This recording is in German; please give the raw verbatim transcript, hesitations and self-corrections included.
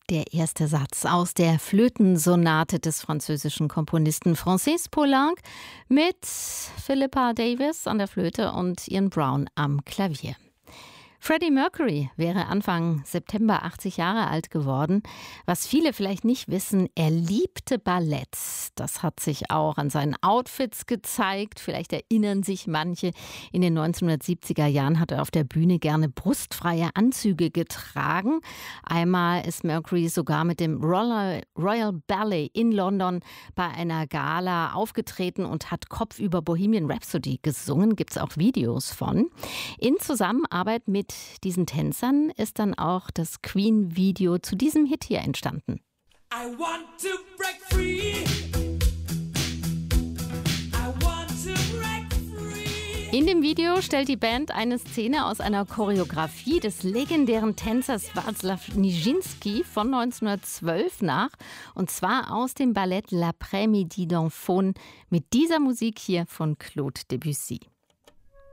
Der erste Satz aus der Flötensonate des französischen Komponisten Francis Poulenc mit Philippa Davis an der Flöte und Ian Brown am Klavier. Freddie Mercury wäre Anfang September achtzig Jahre alt geworden. Was viele vielleicht nicht wissen, er liebte Ballett. Das hat sich auch an seinen Outfits gezeigt. Vielleicht erinnern sich manche. In den neunzehnhundertsiebziger Jahren hat er auf der Bühne gerne brustfreie Anzüge getragen. Einmal ist Mercury sogar mit dem Royal, Royal Ballet in London bei einer Gala aufgetreten und hat kopfüber Bohemian Rhapsody gesungen. Gibt es auch Videos von. In Zusammenarbeit mit diesen Tänzern ist dann auch das Queen-Video zu diesem Hit hier entstanden. I want to break free. I want to break free. In dem Video stellt die Band eine Szene aus einer Choreografie des legendären Tänzers Wacław Nijiński von neunzehnhundertzwölf nach, und zwar aus dem Ballett L'Après-Midi d'Enfone mit dieser Musik hier von Claude Debussy.